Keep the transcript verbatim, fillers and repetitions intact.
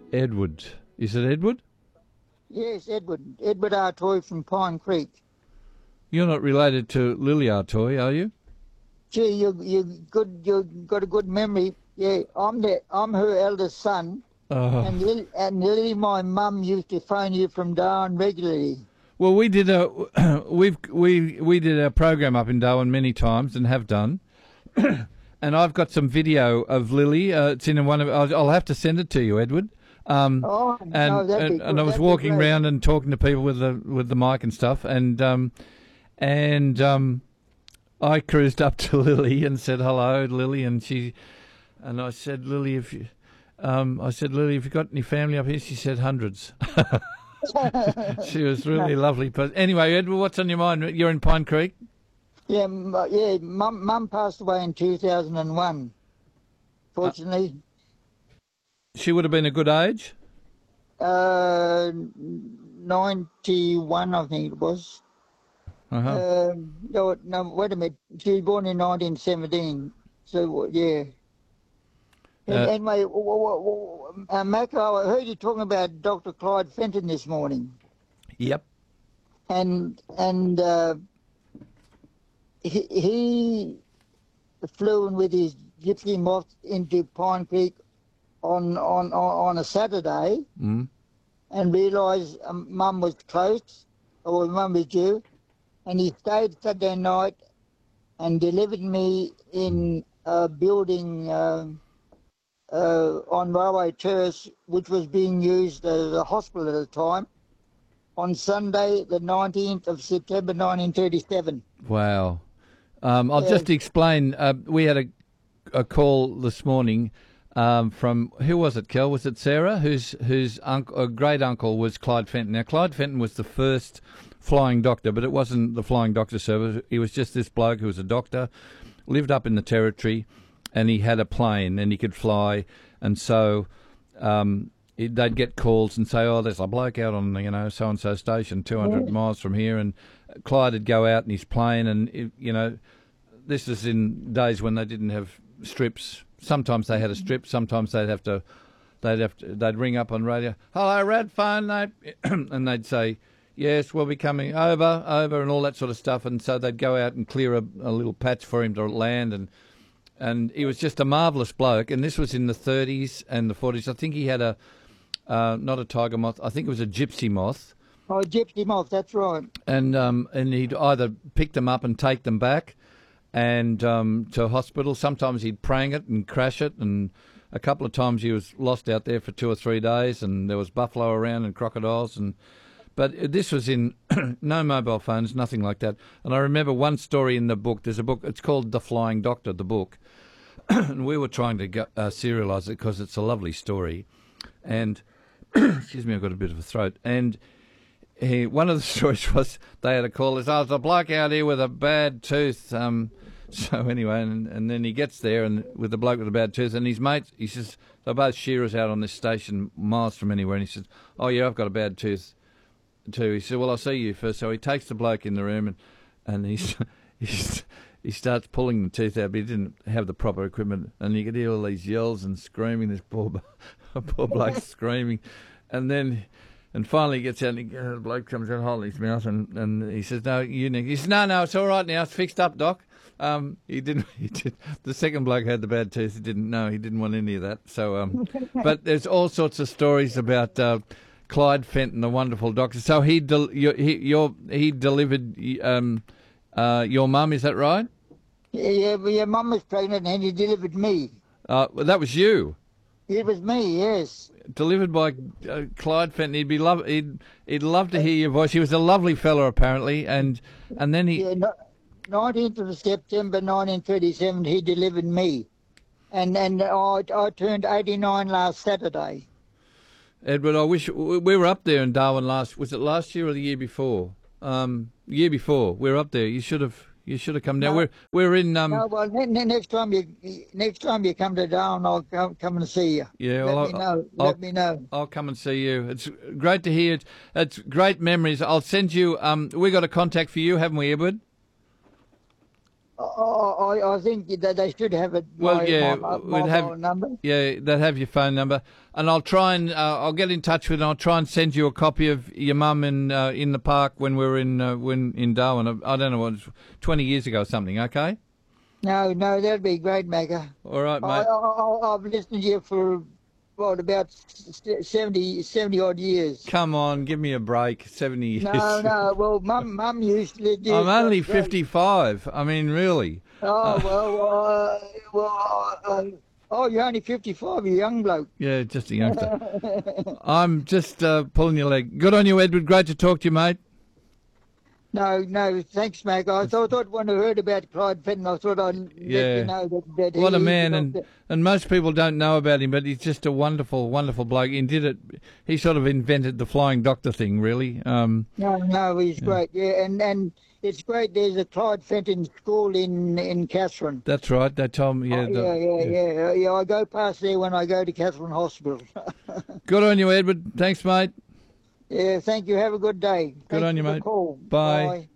Edward. Is it Edward? Yes, Edward. Edward Artoy from Pine Creek. You're not related to Lily Artoy, are you? Gee, you you good. You got a good memory. Yeah, I'm the I'm her eldest son, Oh. and Lily, and Lily, my mum used to phone you from Darwin regularly. Well, we did a we've we we did a program up in Darwin many times and have done, and I've got some video of Lily. Uh, it's in one of. I'll, I'll have to send it to you, Edward. Um, Oh, and no, that'd be and, good. and I was That'd be walking great. around and talking to people with the with the mic and stuff, and um, and um, I cruised up to Lily and said hello, Lily, and she, and I said, Lily, if you, um, I said, Lily, have you got any family up here? She said hundreds. She was really lovely. But anyway, Edward, what's on your mind? You're in Pine Creek. Yeah, m- yeah. Mum, mum passed away in two thousand one. Fortunately, She would have been a good age. uh, ninety-one, I think it was. Uh-huh. Um, no, no, wait a minute. She was born in nineteen seventeen. So yeah. And, Uh, anyway, w- w- w- uh, Mako, I heard you talking about Doctor Clyde Fenton this morning, Yep. and and uh, he, he flew in with his gypsy moth into Pine Creek on on on, on a Saturday, Mm. and realised um, Mum was close, or Mum was due, and he stayed Saturday night and delivered me in a building uh, uh, on Railway Terrace, which was being used as a hospital at the time, on Sunday, the nineteenth of September, nineteen thirty-seven. Wow. Um, I'll Yeah. just explain. Uh, we had a, a call this morning um, from, who was it, Kel? Was it Sarah? Whose whose uncle, uh, great uncle was Clyde Fenton. Now, Clyde Fenton was the first flying doctor, but it wasn't the flying doctor service. He was just this bloke who was a doctor, lived up in the Territory, and he had a plane and he could fly. And so um, it, they'd get calls and say, oh, there's a bloke out on, you know, so-and-so station two hundred miles from here. And Clyde would go out in his plane and, it, you know, this is in days when they didn't have strips. Sometimes they had a strip. Sometimes they'd have to, they'd have to, they'd ring up on radio. Hello, Rad phone, mate. And they'd say, yes, we'll be coming over, over, and all that sort of stuff. And so they'd go out and clear a, a little patch for him to land. And and he was just a marvellous bloke. And this was in the thirties and the forties. I think he had a, uh, not a tiger moth. I think it was a gypsy moth. Oh, gypsy moth, that's right. And um, and he'd either pick them up and take them back, and um, to hospital. Sometimes he'd prang it and crash it, and a couple of times he was lost out there for two or three days, and there was buffalo around and crocodiles. And but this was in no mobile phones, nothing like that. And I remember one story in the book. There's a book. It's called The Flying Doctor, the book, and we were trying to go, uh, serialise it because it's a lovely story. And excuse me, I've got a bit of a throat. And he, one of the stories was they had a call. There's, oh, there's a bloke out here with a bad tooth. Um, so anyway, and, and then he gets there and with the bloke with a bad tooth, and his mate, he says, they're both shearers out on this station miles from anywhere, and he says, oh yeah, I've got a bad tooth too. He said, well, I'll see you first. So he takes the bloke in the room, and and he's, he's he starts pulling the tooth out, but he didn't have the proper equipment, and you could hear all these yells and screaming. This poor poor bloke screaming, and then. And finally he gets out and he, uh, the bloke comes out holding his mouth and, and he says, no, you need. He says, no, no, it's all right now. It's fixed up, Doc. Um, he didn't. He did. The second bloke had the bad tooth. He didn't know. He didn't want any of that. So, um, but there's all sorts of stories about uh, Clyde Fenton, the wonderful doctor. So he del- you, he your he delivered um, uh, your mum. Is that right? Yeah, yeah, well, your mum was pregnant and he delivered me. Uh, well, that was you. It was me, yes. Delivered by uh, Clyde Fenton. He'd be love. He'd he'd love to hear your voice. He was a lovely fellow, apparently, and and then he. Yeah, no, nineteenth of September, nineteen thirty-seven, he delivered me, and and I I turned eighty-nine last Saturday. Edward, I wish we were up there in Darwin last. Was it last year or the year before? Um, year before. We were up there. You should have. You should have come down. No. We're we're in. Um, No, well, ne- ne- next time you next time you come to Darwin, I'll come, come and see you. Yeah, let well, me I'll- know. I'll- Let me know. I'll come and see you. It's great to hear. It's, it's great memories. I'll send you. Um, we got a contact for you, haven't we, Edward? I, I, I think that they should have it. Well, my, yeah, my, we'd mobile have number. yeah, they'd have your phone number, and I'll try and uh, I'll get in touch with, and I'll try and send you a copy of your mum in uh, in the park when we were in uh, when in Darwin. I don't know what, twenty years ago or something. Okay. No, no, that'd be great, Magga. All right, I, mate. I, I, I've listened to you for what about seventy, seventy odd years. Come on, give me a break. Seventy years. No, no. Well, Mum, Mum used to do. I'm only great. fifty-five. I mean, really. Oh well, uh, well. Uh, oh, you're only fifty-five. You're a young bloke. Yeah, just a youngster. I'm just uh, pulling your leg. Good on you, Edward. Great to talk to you, mate. No, no, thanks, Mag. I thought, thought when I heard about Clyde Fenton, I thought I'd Yeah. let you know that, that What he a is man, the and doctor. and most people don't know about him, but he's just a wonderful, wonderful bloke. He did it. He sort of invented the flying doctor thing, really. Um, No, no, he's great. Yeah, and and it's great. There's a Clyde Fenton school in in Catherine. that's right. They told me. Yeah, Oh, the- yeah, yeah, yeah, yeah. I go past there when I go to Catherine Hospital. Good on you, Edward. Thanks, mate. Yeah, thank you. Have a good day. Good Thanks on you, for the mate. call. Bye. Bye.